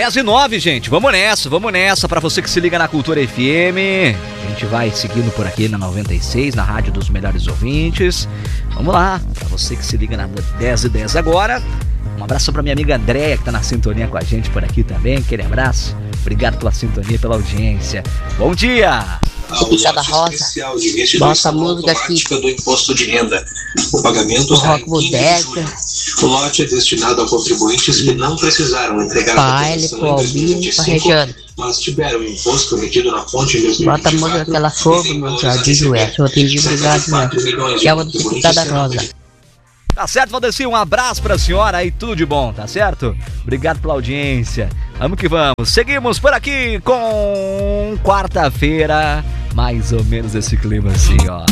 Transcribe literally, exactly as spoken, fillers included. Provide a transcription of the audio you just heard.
dez e nove, gente. Vamos nessa, vamos nessa. Pra você que se liga na Cultura F M, a gente vai seguindo por aqui na noventa e seis, na Rádio dos Melhores Ouvintes. Vamos lá, pra você que se liga na dez e dez agora. Um abraço pra minha amiga Andréia, que tá na sintonia com a gente por aqui também. Aquele abraço. Obrigado pela sintonia, pela audiência. Bom dia! Pizada Rosa, bota a música aqui do imposto de renda. O pagamento o Rock Bodega, o lote é destinado a contribuintes que não precisaram entregar a declaração em dois mil e vinte e cinco, mas tiveram o imposto retido na fonte em dois mil e vinte e quatro. bota a música aquela fogo, meu jardim do Oeste. Eu atendi, obrigado, né? Já vou ter Pizada Rosa. Tá certo, Valdeci, um abraço pra senhora e tudo de bom, tá certo? Obrigado pela audiência. Vamos que vamos. Seguimos por aqui com quarta-feira, mais ou menos esse clima assim, ó.